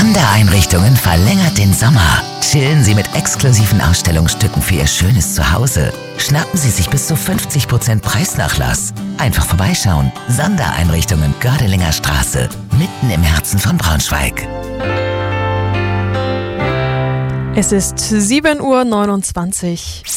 Sondereinrichtungen verlängert den Sommer. Chillen Sie mit exklusiven Ausstellungsstücken für Ihr schönes Zuhause. Schnappen Sie sich bis zu 50% Preisnachlass. Einfach vorbeischauen. Sondereinrichtungen Gördelinger Straße, mitten im Herzen von Braunschweig. Es ist 7:29 Uhr.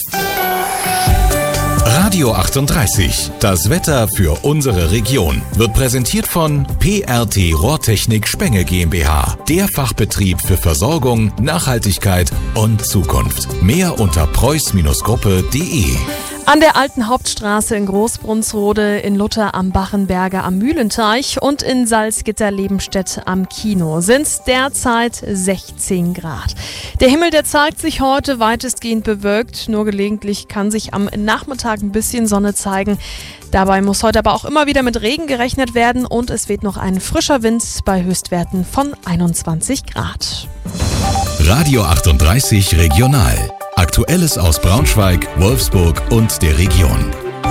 Radio 38, das Wetter für unsere Region, wird präsentiert von PRT Rohrtechnik Spenge GmbH, der Fachbetrieb für Versorgung, Nachhaltigkeit und Zukunft. Mehr unter preuß-gruppe.de. An der alten Hauptstraße in Großbrunsrode, in Lutter am Bachenberger am Mühlenteich und in Salzgitter-Lebenstedt am Kino sind es derzeit 16 Grad. Der Himmel, der zeigt sich heute weitestgehend bewölkt, nur gelegentlich kann sich am Nachmittag ein bisschen Sonne zeigen. Dabei muss heute aber auch immer wieder mit Regen gerechnet werden und es weht noch ein frischer Wind bei Höchstwerten von 21 Grad. Radio 38 Regional. Aktuelles aus Braunschweig, Wolfsburg und der Region.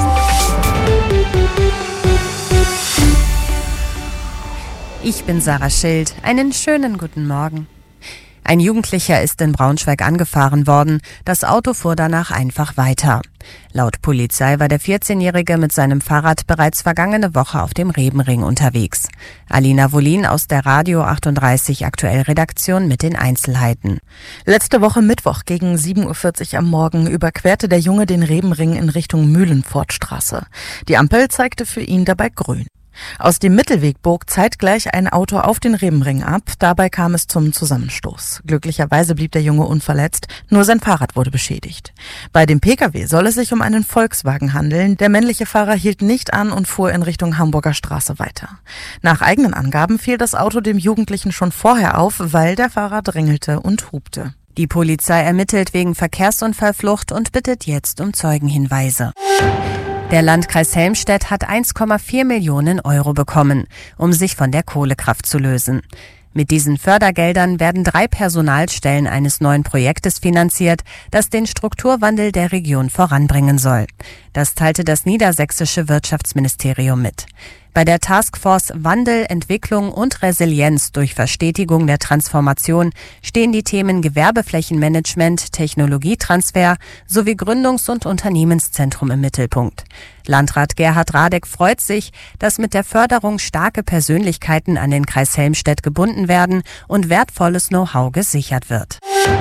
Ich bin Sarah Schild. Einen schönen guten Morgen. Ein Jugendlicher ist in Braunschweig angefahren worden. Das Auto fuhr danach einfach weiter. Laut Polizei war der 14-Jährige mit seinem Fahrrad bereits vergangene Woche auf dem Rebenring unterwegs. Alina Wolin aus der Radio 38 Aktuell Redaktion mit den Einzelheiten. Letzte Woche Mittwoch gegen 7:40 Uhr am Morgen überquerte der Junge den Rebenring in Richtung Mühlenfortstraße. Die Ampel zeigte für ihn dabei grün. Aus dem Mittelweg bog zeitgleich ein Auto auf den Rebenring ab. Dabei kam es zum Zusammenstoß. Glücklicherweise blieb der Junge unverletzt, nur sein Fahrrad wurde beschädigt. Bei dem Pkw soll es sich um einen Volkswagen handeln. Der männliche Fahrer hielt nicht an und fuhr in Richtung Hamburger Straße weiter. Nach eigenen Angaben fiel das Auto dem Jugendlichen schon vorher auf, weil der Fahrer drängelte und hupte. Die Polizei ermittelt wegen Verkehrsunfallflucht und bittet jetzt um Zeugenhinweise. Der Landkreis Helmstedt hat 1,4 Millionen Euro bekommen, um sich von der Kohlekraft zu lösen. Mit diesen Fördergeldern werden 3 Personalstellen eines neuen Projektes finanziert, das den Strukturwandel der Region voranbringen soll. Das teilte das niedersächsische Wirtschaftsministerium mit. Bei der Taskforce Wandel, Entwicklung und Resilienz durch Verstetigung der Transformation stehen die Themen Gewerbeflächenmanagement, Technologietransfer sowie Gründungs- und Unternehmenszentrum im Mittelpunkt. Landrat Gerhard Radek freut sich, dass mit der Förderung starke Persönlichkeiten an den Kreis Helmstedt gebunden werden und wertvolles Know-how gesichert wird.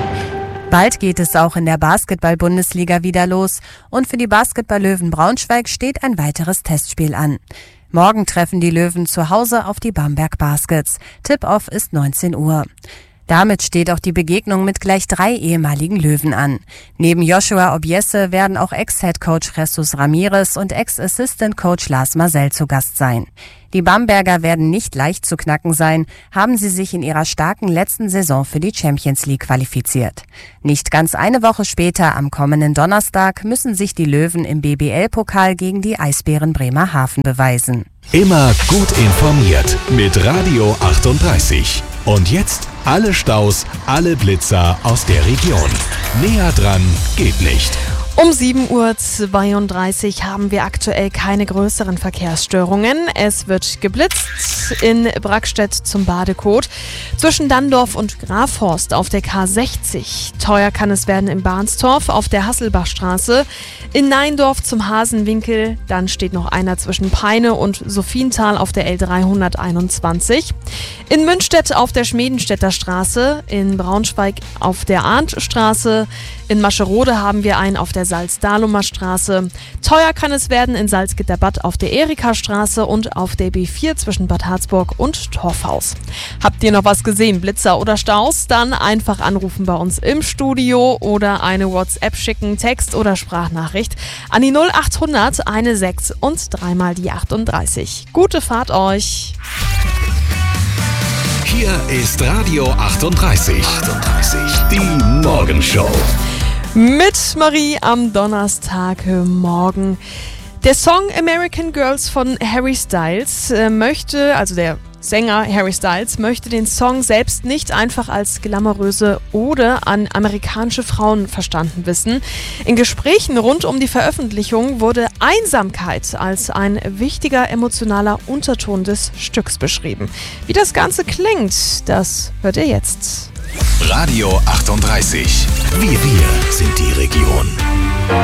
Bald geht es auch in der Basketball-Bundesliga wieder los und für die Basketball-Löwen Braunschweig steht ein weiteres Testspiel an. Morgen treffen die Löwen zu Hause auf die Bamberg Baskets. Tip-Off ist 19 Uhr. Damit steht auch die Begegnung mit gleich 3 ehemaligen Löwen an. Neben Joshua Obiese werden auch Ex-Headcoach Jesus Ramirez und Ex-Assistant-Coach Lars Marcel zu Gast sein. Die Bamberger werden nicht leicht zu knacken sein, haben sie sich in ihrer starken letzten Saison für die Champions League qualifiziert. Nicht ganz eine Woche später, am kommenden Donnerstag, müssen sich die Löwen im BBL-Pokal gegen die Eisbären Bremerhaven beweisen. Immer gut informiert mit Radio 38. Und jetzt alle Staus, alle Blitzer aus der Region. Näher dran geht nicht. Um 7:32 Uhr haben wir aktuell keine größeren Verkehrsstörungen. Es wird geblitzt in Brackstedt zum Badekot, zwischen Dandorf und Grafhorst auf der K60. Teuer kann es werden in Barnstorf auf der Hasselbachstraße, in Neindorf zum Hasenwinkel. Dann steht noch einer zwischen Peine und Sophiental auf der L321. In Münstedt auf der Schmedenstädter Straße, in Braunschweig auf der Arndtstraße, in Mascherode haben wir einen auf der Salz-Dahlumer Straße. Teuer kann es werden in Salzgitterbad auf der Erika-Straße und auf der B4 zwischen Bad Harzburg und Torfhaus. Habt ihr noch was gesehen, Blitzer oder Staus? Dann einfach anrufen bei uns im Studio oder eine WhatsApp schicken, Text- oder Sprachnachricht an die 0800 16 und 3 mal die 38. Gute Fahrt euch! Hier ist Radio 38. Die Morgenshow. Mit Marie am Donnerstagmorgen. Der Song American Girls von Harry Styles möchte, also der Sänger Harry Styles möchte den Song selbst nicht einfach als glamouröse Ode an amerikanische Frauen verstanden wissen. In Gesprächen rund um die Veröffentlichung wurde Einsamkeit als ein wichtiger emotionaler Unterton des Stücks beschrieben. Wie das Ganze klingt, das hört ihr jetzt. Radio 38. Wir sind die Region.